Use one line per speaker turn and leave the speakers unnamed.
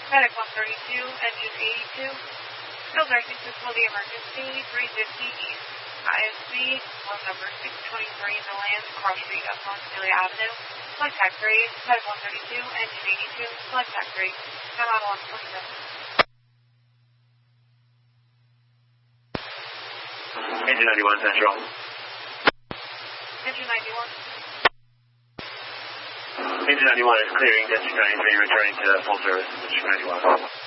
Medic 132, engine 82. Skilled nursing facility emergency, 350 East. ISC, room number 623 Milan, Cross Street, Upon Celia Avenue. Select taxi, Medic 132, engine 82. Select taxi, come out 127.
Engine 91 Central.
Engine 91.
Engine 91 is clearing District 93, returning to full service, District 91.